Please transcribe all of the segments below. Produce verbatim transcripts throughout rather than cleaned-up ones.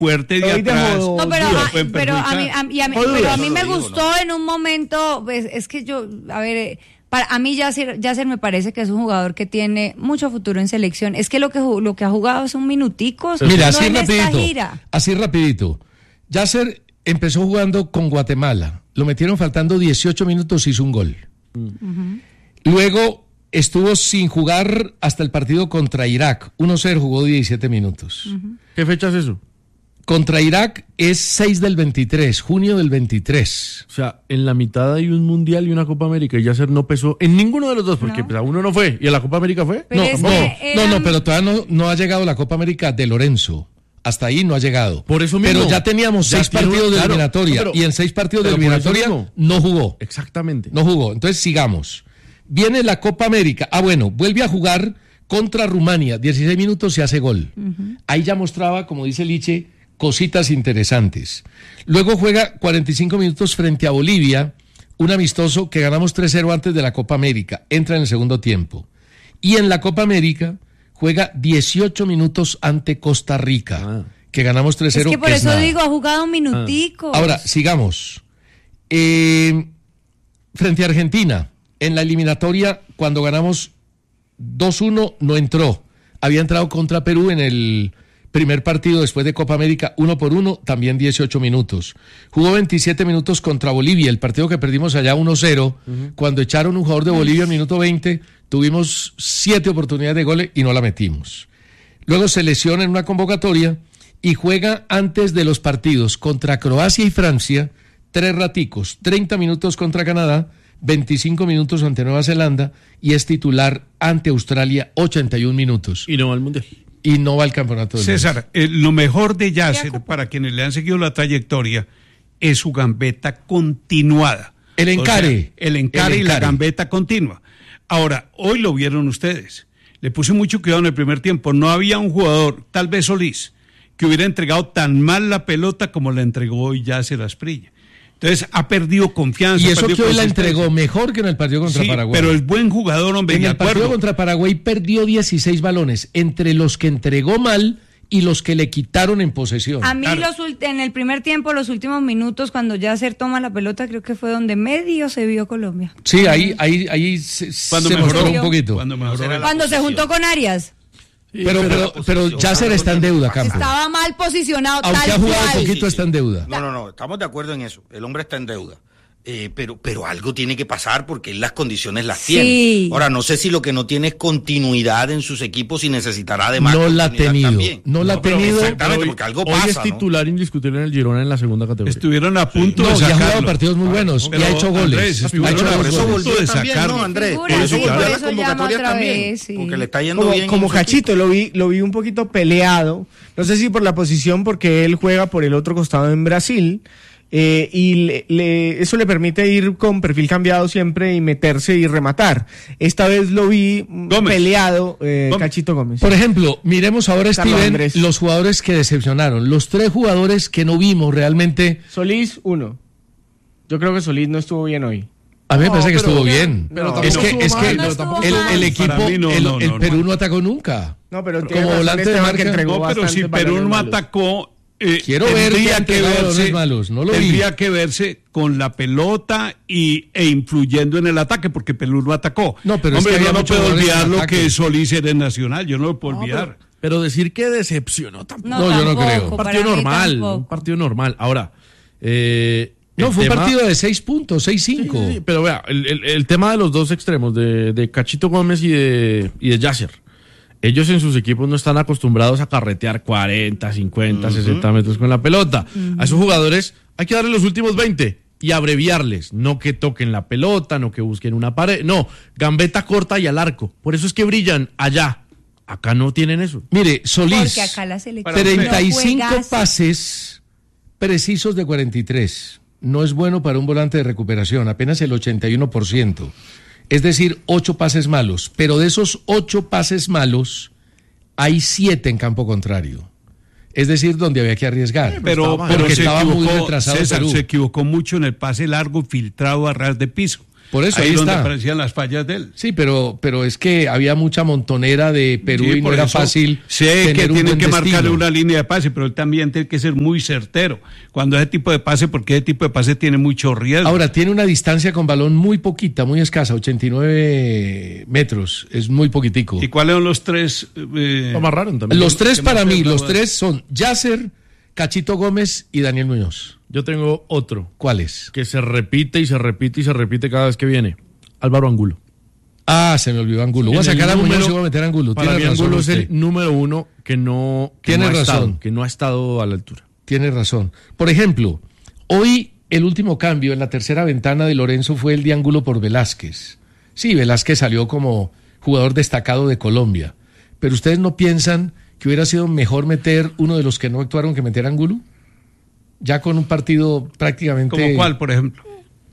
fuerte de Hoy atrás. dejó- No, pero, lo a, pueden pero a mí, perjudicar. a, y a mí, No pero dudas. a mí No me lo digo, gustó no. en un momento, pues, es que yo, a ver, eh, para, a mí Yasser, Yasser me parece que es un jugador que tiene mucho futuro en selección. Es que lo que ju- lo que ha jugado son minuticos. Mira, no así en esta rapidito, gira. así rapidito. Yasser empezó jugando con Guatemala, lo metieron faltando dieciocho minutos, hizo un gol. Uh-huh. Luego estuvo sin jugar hasta el partido contra Irak, uno cero, jugó diecisiete minutos. Uh-huh. ¿Qué fecha es eso? Contra Irak es seis del veintitrés, junio del veintitrés. O sea, en la mitad hay un Mundial y una Copa América y Yasser no pesó en ninguno de los dos, porque No. pues, a uno no fue y a la Copa América fue. Pero No, es no, que no, eran- no, pero todavía no, no ha llegado la Copa América de Lorenzo. Hasta ahí no ha llegado. Por eso mismo. Pero ya teníamos Ya seis tiene- partidos de claro, eliminatoria. no, pero- y en seis partidos de pero por eso eliminatoria mismo. no jugó. Exactamente. No jugó. Entonces sigamos. Viene la Copa América. Ah, bueno, vuelve a jugar contra Rumania. dieciséis minutos se hace gol. Uh-huh. Ahí ya mostraba, como dice Liche, cositas interesantes. Luego juega cuarenta y cinco minutos frente a Bolivia, un amistoso que ganamos tres cero antes de la Copa América. Entra en el segundo tiempo. Y en la Copa América juega dieciocho minutos ante Costa Rica, Ah. que ganamos tres cero. Es que por que eso nada. digo, ha jugado un minutico. Ahora, sigamos. Eh, frente a Argentina, en la eliminatoria, cuando ganamos dos uno, no entró. Había entrado contra Perú en el primer partido después de Copa América, uno por uno, también dieciocho minutos. Jugó veintisiete minutos contra Bolivia, el partido que perdimos allá uno cero. Uh-huh. Cuando echaron un jugador de Bolivia al minuto veinte, tuvimos siete oportunidades de gol y no la metimos. Luego se lesiona en una convocatoria y juega antes de los partidos contra Croacia y Francia, tres raticos, treinta minutos contra Canadá, veinticinco minutos ante Nueva Zelanda y es titular ante Australia, ochenta y un minutos. Y no va al Mundial. Y no va al campeonato del César, eh, lo mejor de Yasser, Jacopo. para quienes le han seguido la trayectoria, es su gambeta continuada. El encare. O sea, el encare El y la encare. gambeta continua. Ahora, hoy lo vieron ustedes. Le puse mucho cuidado en el primer tiempo. No había un jugador, tal vez Solís, que hubiera entregado tan mal la pelota como la entregó hoy Yasser Asprilla. Entonces ha perdido confianza. Y ha eso perdido que hoy la consistencia. entregó mejor que en el partido contra Sí, Paraguay. pero es buen jugador, hombre, En de el partido acuerdo. contra Paraguay perdió dieciséis balones, entre los que entregó mal y los que le quitaron en posesión. A mí Claro. los ult- en el primer tiempo, los últimos minutos, cuando Yasser toma la pelota, creo que fue donde medio se vio Colombia. Sí, ahí, ahí, ahí se, Cuando se mejoró. mostró un poquito. Cuando mejoró. será la Cuando se posición. juntó con Arias. Pero, pero, pero Yasser está en deuda, Campo. Estaba mal posicionado, Aunque tal ha jugado cual. poquito, está en deuda. No, no, no, estamos de acuerdo en eso. El hombre está en deuda. Eh, pero, pero algo tiene que pasar porque él las condiciones las Sí. tiene. Ahora, no sé si lo que no tiene es continuidad en sus equipos y necesitará además No la ha continuidad tenido. también. No la ha pero tenido. Exactamente, Hoy- porque algo hoy pasa, es ¿no? titular indiscutible en el Girona en la segunda categoría. Estuvieron a punto No, de y ha sacarlo. jugado partidos muy buenos y Pero, ha hecho goles. Andrés, ha estuvieron hecho a dos Por eso punto goles. volvió de también, sacarlo. ¿no, Andrés? Figura, Por eso sí, volvió por a la eso llama convocatoria otra también. vez, sí. Porque le está yendo como, bien. en como su Cachito, lo vi, lo vi un poquito peleado. No sé si por la posición, porque él juega por el otro costado en Brasil. Eh, y le, le- eso le permite ir con perfil cambiado siempre y meterse y rematar. Esta vez lo vi mm, Gómez. peleado, eh, Gómez. Cachito Gómez. Por ejemplo, miremos ahora, Carlos Steven, Andrés. los jugadores que decepcionaron. Los tres jugadores que no vimos realmente. Solís, uno. Yo creo que Solís no estuvo bien hoy. A mí me No, parece que pero- estuvo bien. pero es tampoco que, estuvo es mal, que no estuvo el, mal. el equipo, Para mí no, el, no, el no, Perú no. no atacó nunca. No, pero Como tiene razón volante de Esteban, marca. que entregó No, pero si bastantes Perú no balones malos. atacó, eh, Quiero ver que ha tendría que entregado balones verse, malos, no lo vi. tendría que verse con la pelota y, e influyendo en el ataque, porque Perú no atacó. No, pero es Hombre, que yo había no muchos puedo jugadores olvidar en lo ataque. que Solís era en Nacional, yo no lo puedo No, olvidar. pero, pero decir que decepcionó tampoco. No, No, yo no tampoco, creo. Un para partido mí normal, tampoco. un partido normal. Ahora, eh, No, el fue tema- un partido de seis puntos, seis cinco. Sí, sí, sí, pero vea, el, el- el tema de los dos extremos, de, de Cachito Gómez y de, y de Yasser. Ellos en sus equipos no están acostumbrados a carretear cuarenta, cincuenta, sesenta metros con la pelota. A esos jugadores hay que darle los últimos veinte y abreviarles. No que toquen la pelota, no que busquen una pared. No, gambeta corta y al arco. Por eso es que brillan allá. Acá no tienen eso. Mire, Solís, Porque acá la selección treinta y cinco no juega así. pases precisos de cuarenta y tres. No es bueno para un volante de recuperación, apenas el ochenta y uno por ciento. Es decir, ocho pases malos. Pero de esos ocho pases malos, hay siete en campo contrario. Es decir, donde había que arriesgar. Pero, estaba- pero porque se estaba muy equivocó, retrasado César Perú. se equivocó mucho en el pase largo filtrado a ras de piso. Por eso, ahí, ahí donde está. aparecían las fallas de él. Sí, pero, pero es que había mucha montonera de Perú Sí, y no por era eso fácil. Sé tener que un tienen buen que destino. marcarle una línea de pase, pero él también tiene que ser muy certero cuando ese tipo de pase, porque ese tipo de pase tiene mucho riesgo. Ahora, tiene una distancia con balón muy poquita, muy escasa, ochenta y nueve metros. Es muy poquitico. ¿Y cuáles son los tres? Eh, Lo amarraron también. Los tres ¿qué para más mí, te los hablaba? tres son Yasser, Cachito Gómez y Daniel Muñoz. Yo tengo otro ¿Cuáles? que se repite y se repite y se repite cada vez que viene. Álvaro Angulo. Ah, se me olvidó Angulo. Voy a En el sacar a Muñoz número- y voy a meter a Angulo. Para Tiene mí razón Angulo es usted. el número uno que no, que Tiene no ha razón. estado, que no ha estado a la altura. Tiene razón. Por ejemplo, hoy el último cambio en la tercera ventana de Lorenzo fue el de Angulo por Velázquez. Sí, Velázquez salió como jugador destacado de Colombia. Pero ¿ustedes no piensan que hubiera sido mejor meter uno de los que no actuaron que meter a Angulo? Ya con un partido prácticamente... ¿Como cuál, por ejemplo?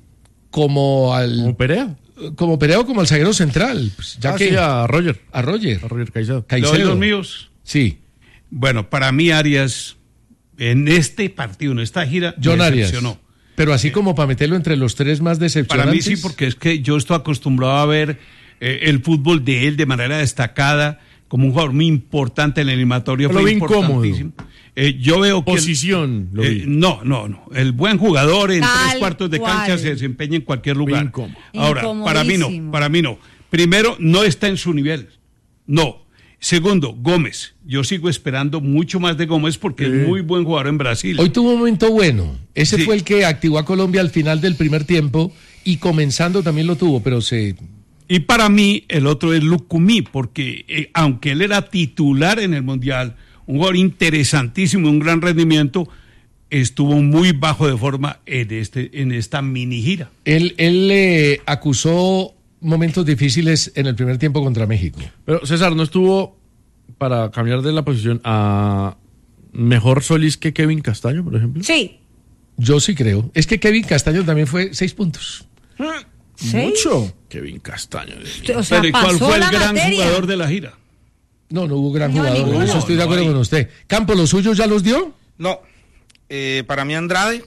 Como al... Como Perea. Como Perea o como al zaguero central. Pues, ya Ah, que sí, a Roger. a Roger. A Roger Caicedo. ¿Le doy Caicedo. los míos? Sí. Bueno, para mí Arias, en este partido, en esta gira, John me Arias. decepcionó. Pero así como para meterlo entre los tres más decepcionantes. Para mí sí, porque es que yo estoy acostumbrado a ver eh, el fútbol de él de manera destacada, como un jugador muy importante en el eliminatorio. Lo fue vi incómodo. importantísimo. Eh, yo veo que... Posición. Lo eh, vi. no, no, no. El buen jugador en Tal tres cuartos de cual. cancha se desempeña en cualquier lugar. incómodo. Ahora, para mí no, Incomodísimo. para mí no. Primero, no está en su nivel. No. Segundo, Gómez. Yo sigo esperando mucho más de Gómez porque Sí. es muy buen jugador en Brasil. Hoy tuvo un momento bueno. Ese Sí. fue el que activó a Colombia al final del primer tiempo y comenzando también lo tuvo, pero se... Y para mí, el otro es Lucumí, porque eh, aunque él era titular en el Mundial, un jugador interesantísimo, un gran rendimiento, estuvo muy bajo de forma en, este, en esta mini gira. Él, él eh, acusó momentos difíciles en el primer tiempo contra México. Pero César, ¿no estuvo, para cambiar de la posición, a mejor Solís que Kevin Castaño, por ejemplo? Sí. Yo sí creo. Es que Kevin Castaño también fue seis puntos. ¿Seis? Mucho. Kevin Castaño. Dios mío. O sea, Pero ¿y cuál pasó fue el la gran materia. jugador de la gira? No, no hubo gran No, jugador. ninguno. En eso estoy de No, acuerdo no hay. con usted. Campo, ¿los suyos ya los dio? No, eh, para mí Andrade,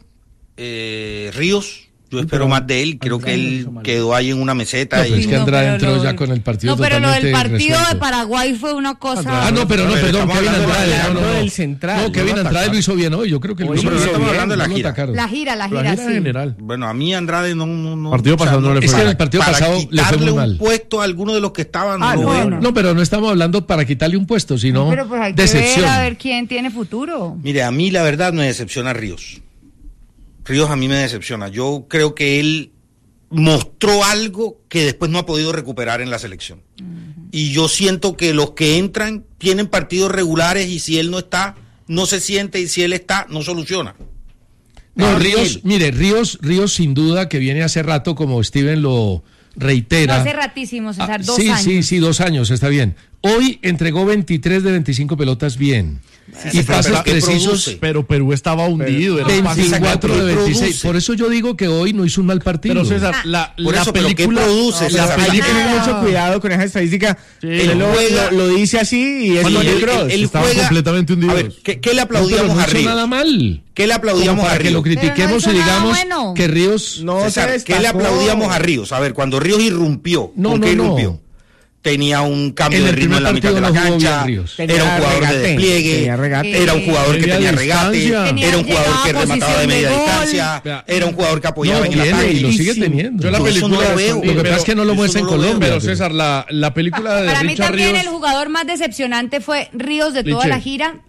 eh, Ríos, yo Sí, espero pero más de él, creo Andrade que lo él hizo mal. quedó ahí en una meseta. No, pero y es que Andrade pero entró lo- ya con el partido No, pero lo del totalmente partido de resuelto. Paraguay fue una cosa... Ah, no, pero no, A ver, perdón, estamos Kevin hablando Andrade. de- No, no, hablando no. del central, No, no Kevin lo Andrade atacaron. lo hizo bien hoy. Yo creo que lo Hoy hizo lo bien. hizo estamos bien, hablando de la No lo gira. atacaron. La gira, la gira, La gira sí. general. Bueno, a mí Andrade no... no, no Partido pasado no le Es fue que en mal. el partido para pasado le fue quitarle muy un mal. puesto a alguno de los que estaban. Ah, no, no, veo. no. No, pero no estamos hablando para quitarle un puesto, sino Pero pues hay que decepción. ver a ver quién tiene futuro. Mire, a mí la verdad me decepciona Ríos. Ríos a mí me decepciona. Yo creo que él mostró algo que después no ha podido recuperar en la selección. Y yo siento que los que entran tienen partidos regulares y si él no está, no se siente y si él está, no soluciona. No, Ah, Ríos, él. mire, Ríos, Ríos sin duda que viene hace rato, como Steven lo reitera. No, hace ratísimo, César, Ah, dos sí, años. sí, sí, dos años, está bien. Hoy entregó veintitrés de veinticinco pelotas bien. y sí, pero pases ¿qué precisos, produce? Pero Perú estaba hundido. era fácil sacar. veinticuatro de ¿qué veintiséis. produce? Por eso yo digo que hoy no hizo un mal partido. Pero César, la, Por la eso, pero ¿qué película... produce, la César? Hay que película- tener mucho cuidado con esa estadística. Sí. Él lo, Juega- lo- lo dice así y es Sí, Toni él- Kroos. él- él estaban juega- completamente hundidos. A ver, ¿qué, qué le No, pero aplaudíamos no a hizo Ríos? nada mal. ¿Qué le Como aplaudíamos a para que lo Ríos? critiquemos Pero no y hizo nada digamos bueno. que Ríos... No César, se ¿qué le destacó. aplaudíamos a Ríos? A ver, cuando Ríos irrumpió, No, ¿por no, qué no. irrumpió? Tenía un cambio En de el ritmo en la primer mitad de la partido no jugó cancha, bien Ríos. era un jugador de Tenía despliegue, regate, tenía regate. era un jugador que Tenía tenía regate, distancia. era un jugador que Tenía remataba de posición media de gol. distancia, Vea. era un jugador que apoyaba No, en el tiene ataque. y lo sigue Sí. teniendo. Yo la Yo eso película... no lo veo. Lo que pero- pasa es que no lo eso muestra en no lo veo. Colombia. Pero César, la, la película de Para mí Richard también Ríos... el jugador más decepcionante fue Ríos de toda Liche. la gira.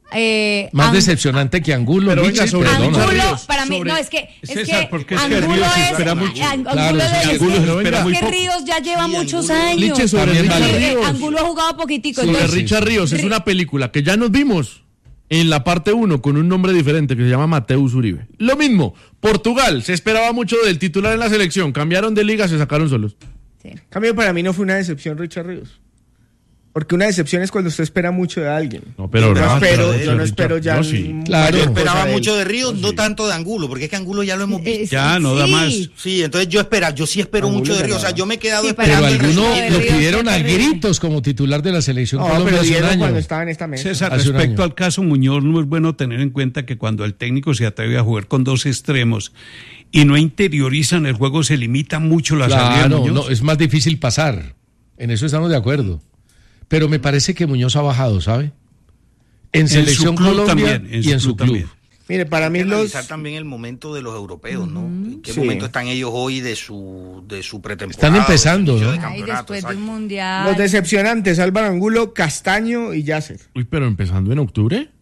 Eh, Más Ang- decepcionante que Angulo. Pero Liche, venga, sobre perdona. Richard Angulo, Ríos, para mí, sobre- no, es que, es César, que porque es que Angulo Ríos se es, espera mucho. Ang- Claro, Angulo sí, es- Angulo se espera es muy que poco. Ríos ya lleva Sí, muchos Angulo- años. Liche, sobre También Richard vale. Eh, Ríos. Angulo ha jugado poquitico. Sobre entonces- Richard Ríos, es Ri- una película que ya nos vimos en la parte uno con un nombre diferente que se llama Mateus Uribe. Lo mismo, Portugal, se esperaba mucho del titular en la selección, cambiaron de liga, se sacaron solos. Sí. En cambio, para mí no fue una decepción Richard Ríos. Porque una decepción es cuando usted espera mucho de alguien. No, pero yo, no, no espero, pero- yo no espero ya. yo sí. un- Claro. Yo cosa esperaba de él. mucho de Ríos, no tanto de Angulo, porque es que Angulo ya lo hemos visto. Eh, Ya, no da sí. más. Sí, entonces yo espera, yo sí espero Angulo mucho de Ríos. O sea, ganaba. yo me he quedado Sí, Pero esperando el alguno Ríos resultado. lo Ríos pidieron fue a terrible. gritos como titular de la selección No, Colombia pero hace un Diego año. cuando estaba en esta mesa. César, Hace un respecto año. al caso Muñoz, no es bueno tener en cuenta que cuando el técnico se atreve a jugar con dos extremos y no interiorizan el juego, se limita mucho la salida de Claro, Muñoz. no, es más difícil pasar. En eso estamos de acuerdo. Pero me parece que Muñoz ha bajado, ¿sabe? En su Selección club Colombia también, en y su en su club club. también. Mire, para Hay mí que los... analizar también el momento de los europeos, ¿no? ¿En qué Sí. momento están ellos hoy de su, de su pretemporada? Están empezando, o de su inicio ¿no? de Ay, campeonato? después de un Exacto. mundial. Los decepcionantes, Álvaro Angulo, Castaño y Yasser. Uy, pero empezando en octubre.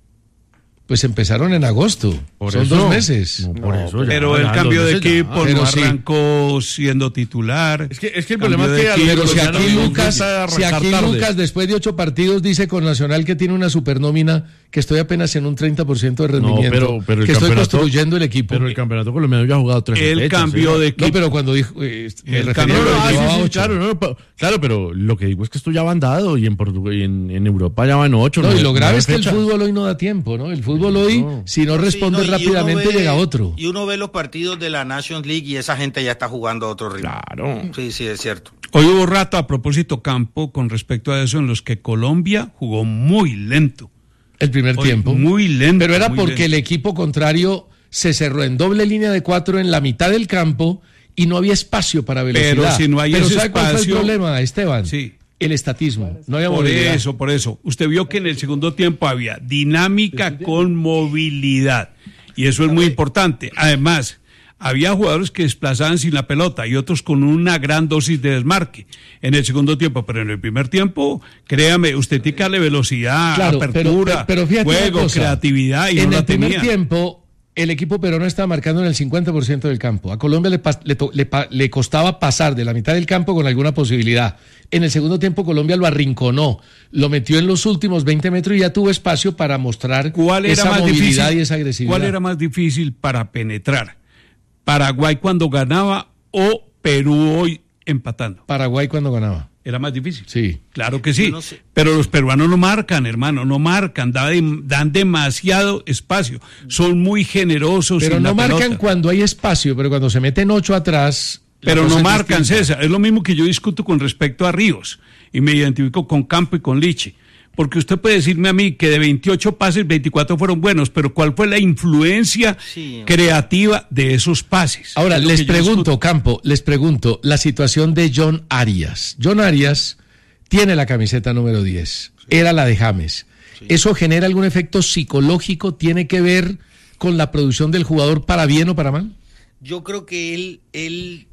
Pues empezaron en agosto. Por Son eso. dos meses. No, por eso. ya, Pero el ya, cambio dos de meses ya. equipo Pero no sí. arrancó siendo titular. Es que, es que el Cambio problema es de que a equipo. los Pero si colombianos aquí nos Lucas, gusta si arrancar aquí tarde. Lucas después de ocho partidos dice con Nacional que tiene una supernómina, que estoy apenas en un treinta por ciento de No, rendimiento, pero, pero el que estoy campeonato- construyendo el equipo. Pero el campeonato colombiano ya ha jugado tres Él fechas, cambió ¿eh? de equipo. No, pero cuando dijo, eh, me El refería a cambio lo de- que Ah, sí, llevaba sí, ocho. claro, no, pa- claro, pero lo que digo es que esto ya van dado y en Portugal y en, en Europa ya van ocho. No, y nueve- lo grave nueve es que el fechas. fútbol hoy no da tiempo, ¿no? El fútbol hoy, No. si no responde Sí, no, y uno rápidamente, ve- llega otro. Y uno ve los partidos de la Nations League y esa gente ya está jugando a otro ritmo. Claro. Sí, sí, es cierto. Hoy hubo rato, a propósito, Campo, con respecto a eso, en los que Colombia jugó muy lento. El primer Hoy, tiempo. Muy lento. Pero era muy porque el lento. equipo contrario se cerró en doble línea de cuatro en la mitad del campo y no había espacio para velocidad. Pero si no hay Pero ese ¿sabe cuál fue el espacio- problema, Esteban? Sí. El estatismo. No había Por movilidad. eso, por eso. Usted vio que en el segundo tiempo había dinámica con movilidad. Y eso es muy importante. Además, había jugadores que desplazaban sin la pelota y otros con una gran dosis de desmarque en el segundo tiempo. Pero en el primer tiempo, créame, usted tiene que darle velocidad, Claro, pero- apertura, pero, pero fíjate una juego, cosa. creatividad y en no el la primer tenía. tiempo el equipo peruano estaba marcando en el cincuenta por ciento del campo. A Colombia le, pas- le, to- le pa- le costaba pasar de la mitad del campo con alguna posibilidad. En el segundo tiempo Colombia lo arrinconó, lo metió en los últimos veinte metros y ya tuvo espacio para mostrar ¿Cuál era esa más movilidad difícil? y esa agresividad. ¿Cuál era más difícil para penetrar? ¿Paraguay cuando ganaba o Perú hoy empatando? Paraguay cuando ganaba. Era más difícil. Sí. Claro que sí, Yo no sé. pero los peruanos no marcan, hermano, no marcan, dan, dan demasiado espacio, son muy generosos. Pero sin no la marcan pelota. cuando hay espacio, pero cuando se meten ocho atrás. la Pero cosa no es marcan, distinta. César. Es lo mismo que yo discuto con respecto a Ríos y me identifico con Campo y con Liche. Porque usted puede decirme a mí que de veintiocho pases, veinticuatro fueron buenos, pero ¿cuál fue la influencia Sí. creativa de esos pases? Ahora, Es lo les que yo pregunto, discuto. Campo, les pregunto la situación de John Arias. John Arias tiene la camiseta número diez, era la de James. ¿Eso genera algún efecto psicológico? ¿Tiene que ver con la producción del jugador para bien o para mal? Yo creo que él, él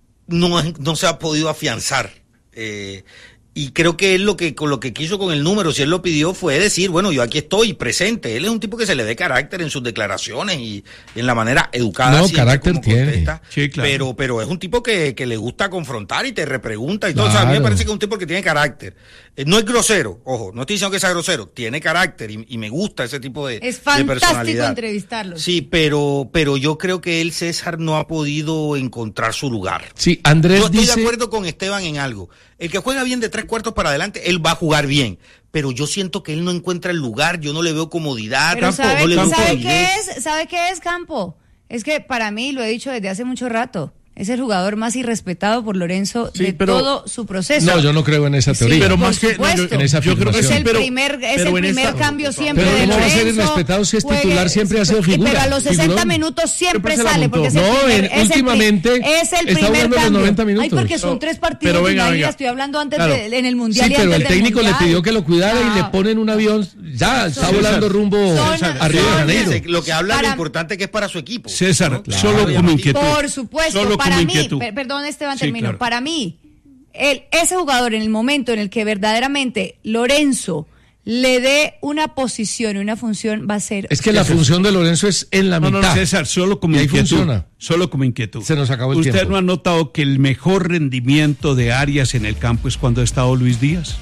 no, no se ha podido afianzar. Eh, y creo que él lo que con lo que quiso con el número, si él lo pidió, fue decir, bueno, yo aquí estoy presente. Él es un tipo que se le dé carácter en sus declaraciones y en la manera educada. No, siempre carácter como tiene. contesta. Sí, claro. Pero, pero es un tipo que, que le gusta confrontar y te repregunta y todo. O sea, a mí me Claro. parece que es un tipo que tiene carácter. Eh, no es grosero, ojo, no estoy diciendo que sea grosero, tiene carácter y, y me gusta ese tipo de, Es de fantástico personalidad. entrevistarlo. Sí, pero, pero yo creo que él, César, no ha podido encontrar su lugar. Sí, Andrés Yo estoy dice... de acuerdo con Esteban en algo. El que juega bien de tres cuartos para adelante, él va a jugar bien. Pero yo siento que él no encuentra el lugar, yo no le veo comodidad, Pero Campo, ¿sabe, no le veo ¿sabe fluidez. qué es? ¿Sabe qué es, Campo? Es que para mí, lo he dicho desde hace mucho rato, es el jugador más irrespetado por Lorenzo Sí, de pero- todo su proceso. No, yo no creo en esa Sí, teoría. pero por más que- no, yo- supuesto. en esa yo creo que es afirmación. sí, el pero- primer, es pero el en primer esta- cambio siempre Pero de ¿cómo va a ser Lorenzo. irrespetado si es Juegue- titular? Siempre ha sido Pero figura, a los sesenta figurón. minutos siempre Siempre se la sale, montó. porque es el No, primer, en- es el pri- últimamente es el está primer jugando los cambio. noventa Ay, minutos. porque son No, tres partidos, pero venga, Dinaira, venga. estoy hablando antes Claro. de, en el Mundial Sí, y pero antes el del técnico le Mundial. pidió que lo cuidara y le No. ponen un avión. Ya, está Son- volando rumbo son- a Río de son- Janeiro. Ese- Lo que habla de Para- lo importante que es para su equipo. César, ¿no? solo Claro, como y inquietud. Por supuesto, Solo para como mí, inquietud. per- perdón Esteban, Sí, termino, claro. para mí, el, ese jugador en el momento en el que verdaderamente Lorenzo le dé una posición y una función va a ser... Es que la función de Lorenzo es en la No, no, mitad. César, solo como Y ahí inquietud. funciona. Solo como inquietud. Se nos acabó el ¿Usted tiempo. no ha notado que el mejor rendimiento de Arias en el campo es cuando ha estado Luis Díaz?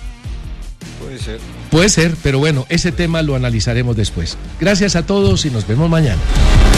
Puede ser. Puede ser, pero bueno, ese tema lo analizaremos después. Gracias a todos y nos vemos mañana.